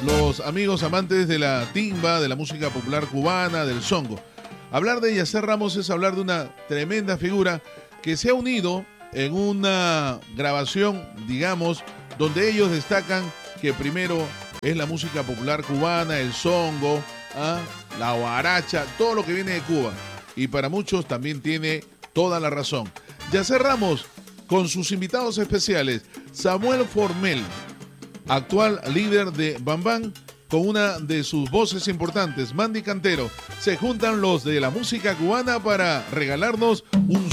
los amigos amantes de la timba, de la música popular cubana, del songo. Hablar de Yacer Ramos es hablar de una tremenda figura que se ha unido en una grabación, digamos, donde ellos destacan que primero es la música popular cubana, el songo, la guaracha, todo lo que viene de Cuba. Y para muchos también tiene toda la razón. Yacer Ramos, con sus invitados especiales, Samuel Formel, actual líder de Bambán, con una de sus voces importantes, Mandy Cantero. Se juntan los de la música cubana para regalarnos un